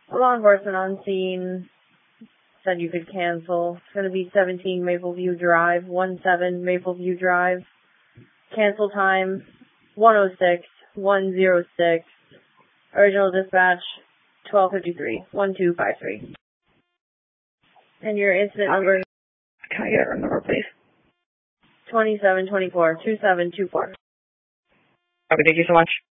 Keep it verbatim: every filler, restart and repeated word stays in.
Law enforcement on scene said you could cancel. It's going to be seventeen Mapleview Drive, one seven Mapleview Drive. Cancel time, one oh six, one oh six. Original dispatch, twelve fifty-three, one two five three. And your incident Um, number? Can I get a number, please? twenty-seven twenty-four, two seven two four. Okay, thank you so much.